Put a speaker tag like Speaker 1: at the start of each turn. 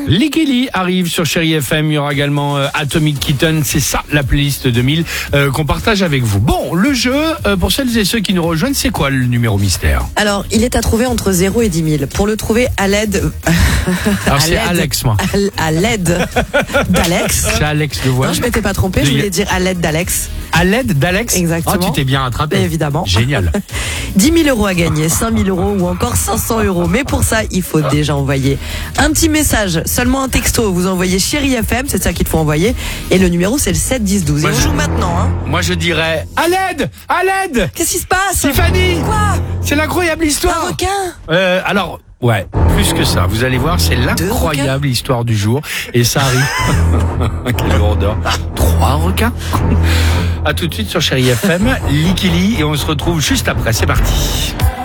Speaker 1: Likili arrive sur Chéri FM. Il y aura également Atomic Kitten. C'est ça, la playlist 2000 qu'on partage avec vous. Bon, le jeu, pour celles et ceux qui nous rejoignent, c'est quoi le numéro mystère?
Speaker 2: Alors, il est à trouver entre 0 et 10 000. Pour le trouver à l'aide...
Speaker 1: Alors, c'est Alex, moi.
Speaker 2: À l'aide d'Alex.
Speaker 1: C'est Alex le voix.
Speaker 2: Non, je m'étais pas trompé, je voulais dire à l'aide d'Alex.
Speaker 1: À l'aide d'Alex?
Speaker 2: Exactement.
Speaker 1: Oh, tu t'es bien rattrapé.
Speaker 2: Évidemment.
Speaker 1: Génial.
Speaker 2: 10 000 euros à gagner, 5 000 euros ou encore 500 euros. Mais pour ça, il faut déjà envoyer un petit message, seulement un texto. Vous envoyez Chéri FM, c'est ça qu'il faut envoyer. Et le numéro, c'est le 7 10 12. Et on joue maintenant, hein.
Speaker 1: Moi, je dirais à l'aide! À l'aide!
Speaker 2: Qu'est-ce qui se passe?
Speaker 1: Tiffany!
Speaker 2: Quoi?
Speaker 1: C'est l'incroyable histoire!
Speaker 2: Un requin?
Speaker 1: Alors, ouais, plus que ça. Vous allez voir, c'est l'incroyable histoire du jour. Et ça arrive. Quelle lourdeur. 3 requins. À tout de suite sur Chéri FM, Likili, et on se retrouve juste après. C'est parti.